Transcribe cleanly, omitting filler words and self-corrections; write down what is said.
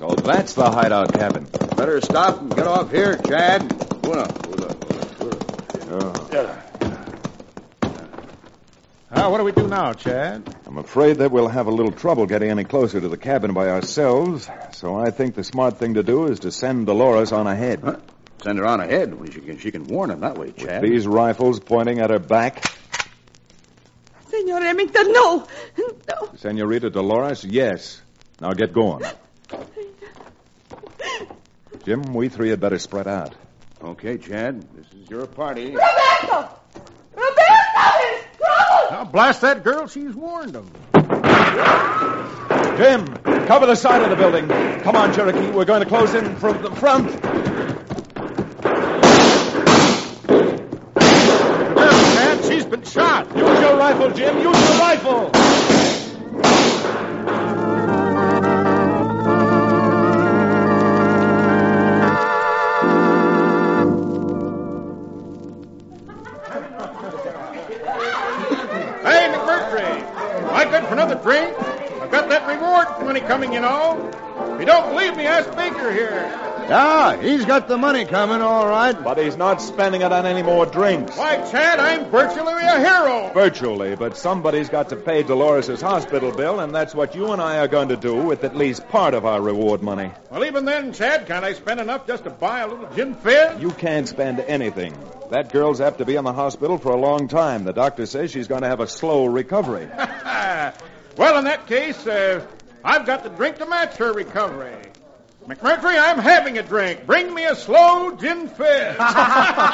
So that's the hideout cabin. Better stop and get off here, Chad. What do we do now, Chad? I'm afraid that we'll have a little trouble getting any closer to the cabin by ourselves, so I think the smart thing to do is to send Dolores on ahead. Huh? Send her on ahead. Well, she can warn him that way, Chad. With these rifles pointing at her back. Senor Remington, no. No. Senorita Dolores, yes. Now get going. Jim, we three had better spread out. Okay, Chad. This is your party. Roberto! Roberto, there's trouble! Now, blast that girl. She's warned them. Jim, cover the side of the building. Come on, Cherokee. We're going to close in from the front. Chad, she's been shot. Use your rifle, Jim. Use your rifle. Hey, McMurtry. Am I good for another drink? I've got that reward money coming, you know. If you don't believe me, ask Baker here. Yeah, he's got the money coming, all right. But he's not spending it on any more drinks. Why, Chad, I'm virtually a hero. Virtually, but somebody's got to pay Dolores' hospital bill, and that's what you and I are going to do with at least part of our reward money. Well, even then, Chad, can't I spend enough just to buy a little gin fizz? You can't spend anything. That girl's apt to be in the hospital for a long time. The doctor says she's going to have a slow recovery. Well, in that case, I've got the drink to match her recovery. McMurtry, I'm having a drink. Bring me a slow gin fizz.